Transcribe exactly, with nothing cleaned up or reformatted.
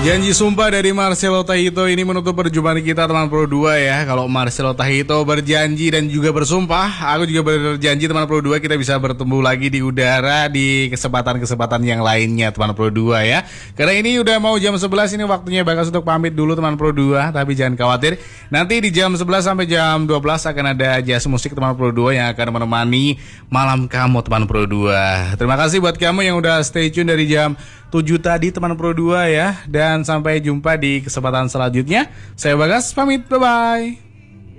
Janji sumpah dari Marcelo Tahito ini menutup perjumpaan kita teman Pro dua ya. Kalau Marcelo Tahito berjanji dan juga bersumpah, aku juga berjanji teman Pro dua kita bisa bertemu lagi di udara di kesempatan-kesempatan yang lainnya teman Pro dua ya. Karena ini udah mau jam sebelas, ini waktunya Bagas untuk pamit dulu teman Pro dua. Tapi jangan khawatir, nanti di jam sebelas sampai jam dua belas akan ada jazz musik teman Pro dua yang akan menemani malam kamu teman Pro dua. Terima kasih buat kamu yang udah stay tune dari jam tujuh tadi teman Pro dua ya. Dan sampai jumpa di kesempatan selanjutnya. Saya Bagas pamit, bye-bye.